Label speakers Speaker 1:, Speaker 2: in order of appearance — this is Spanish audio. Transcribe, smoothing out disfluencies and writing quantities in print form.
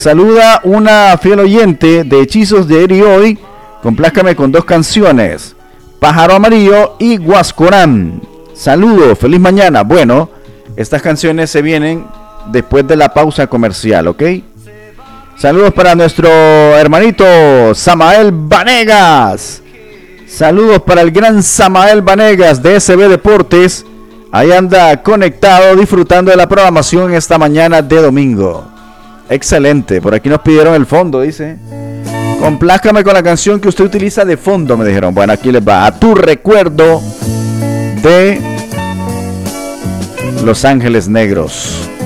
Speaker 1: Saluda una fiel oyente de Hechizos de Ayer y Hoy. Complázcame con 2 canciones, Pájaro Amarillo y Guascorán. Saludos, feliz mañana. Bueno, estas canciones se vienen después de la pausa comercial, ¿ok? Saludos para nuestro hermanito Samael Vanegas. Saludos para el gran Samael Vanegas de SB Deportes. Ahí anda conectado, disfrutando de la programación esta mañana de domingo. Excelente, por aquí nos pidieron el fondo, dice. Complázcame con la canción que usted utiliza de fondo, me dijeron. Bueno, aquí les va. A tu recuerdo de Los Ángeles Negros.